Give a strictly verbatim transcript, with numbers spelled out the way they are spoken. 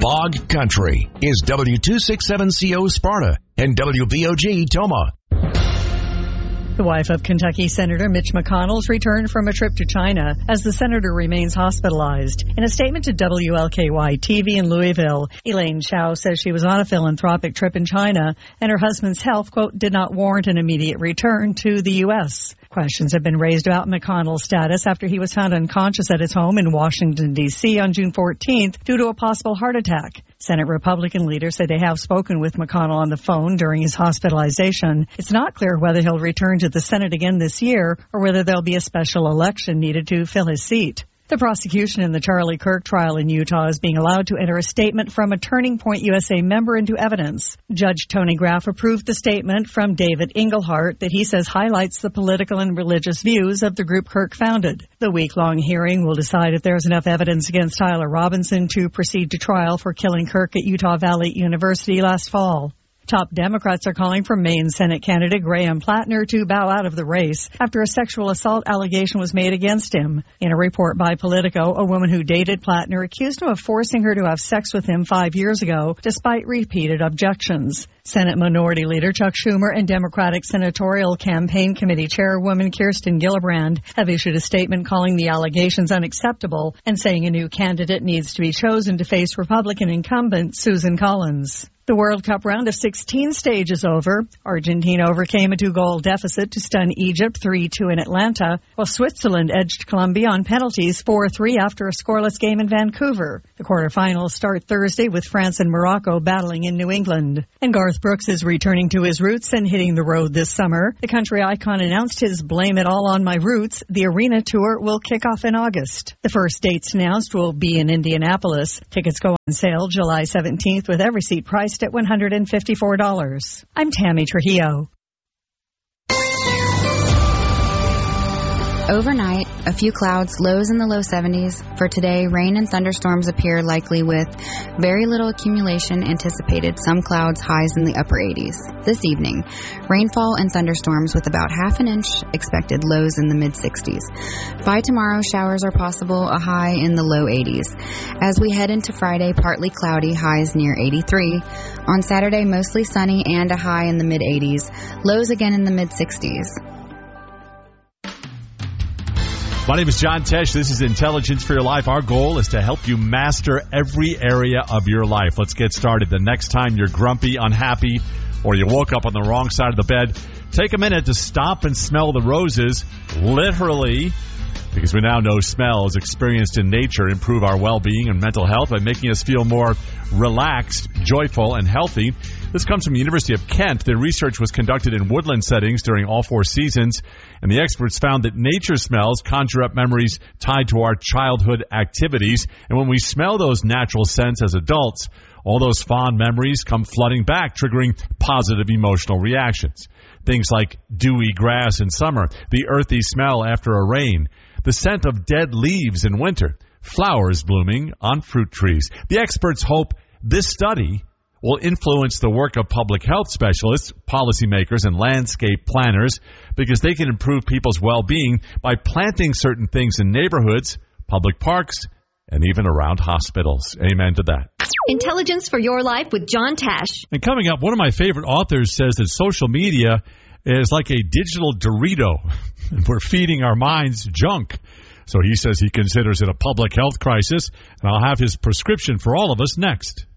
Fog Country is W two sixty-seven C O Sparta and W V O G Toma. The wife of Kentucky Senator Mitch McConnell's returned from a trip to China as the senator remains hospitalized. In a statement to W L K Y T V in Louisville, Elaine Chao says she was on a philanthropic trip in China and her husband's health, quote, did not warrant an immediate return to the U S. Questions have been raised about McConnell's status after he was found unconscious at his home in Washington, D C on June fourteenth due to a possible heart attack. Senate Republican leaders say they have spoken with McConnell on the phone during his hospitalization. It's not clear whether he'll return to the Senate again this year or whether there'll be a special election needed to fill his seat. The prosecution in the Charlie Kirk trial in Utah is being allowed to enter a statement from a Turning Point U S A member into evidence. Judge Tony Graff approved the statement from David Engelhardt that he says highlights the political and religious views of the group Kirk founded. The week-long hearing will decide if there's enough evidence against Tyler Robinson to proceed to trial for killing Kirk at Utah Valley University last fall. Top Democrats are calling for Maine Senate candidate Graham Plattner to bow out of the race after a sexual assault allegation was made against him. In a report by Politico, a woman who dated Plattner accused him of forcing her to have sex with him five years ago, despite repeated objections. Senate Minority Leader Chuck Schumer and Democratic Senatorial Campaign Committee Chairwoman Kirsten Gillibrand have issued a statement calling the allegations unacceptable and saying a new candidate needs to be chosen to face Republican incumbent Susan Collins. The World Cup round of sixteen stage is over. Argentina overcame a two-goal deficit to stun Egypt three two in Atlanta, while Switzerland edged Colombia on penalties four three after a scoreless game in Vancouver. The quarterfinals start Thursday with France and Morocco battling in New England. And Garth Brooks is returning to his roots and hitting the road this summer. The country icon announced his Blame It All on My Roots. The arena tour will kick off in August. The first dates announced will be in Indianapolis. Tickets go on sale July seventeenth with every seat priced at one hundred fifty-four dollars. I'm Tammy Trujillo. Overnight, a few clouds, lows in the low seventies. For today, rain and thunderstorms appear likely with very little accumulation anticipated, some clouds, highs in the upper eighties. This evening, rainfall and thunderstorms with about half an inch expected, lows in the mid-sixties. By tomorrow, showers are possible, a high in the low eighties. As we head into Friday, partly cloudy, highs near eighty-three. On Saturday, mostly sunny and a high in the mid-eighties, lows again in the mid-sixties. My name is John Tesh. This is Intelligence for Your Life. Our goal is to help you master every area of your life. Let's get started. The next time you're grumpy, unhappy, or you woke up on the wrong side of the bed, take a minute to stop and smell the roses, literally, because we now know smells experienced in nature improve our well-being and mental health by making us feel more relaxed, joyful, and healthy. This comes from the University of Kent. The research was conducted in woodland settings during all four seasons, and the experts found that nature smells conjure up memories tied to our childhood activities. And when we smell those natural scents as adults, all those fond memories come flooding back, triggering positive emotional reactions. Things like dewy grass in summer, the earthy smell after a rain, the scent of dead leaves in winter, flowers blooming on fruit trees. The experts hope this study will influence the work of public health specialists, policymakers, and landscape planners because they can improve people's well-being by planting certain things in neighborhoods, public parks, and even around hospitals. Amen to that. Intelligence for Your Life with John Tesh. And coming up, one of my favorite authors says that social media is like a digital Dorito. We're feeding our minds junk. So he says he considers it a public health crisis, and I'll have his prescription for all of us next.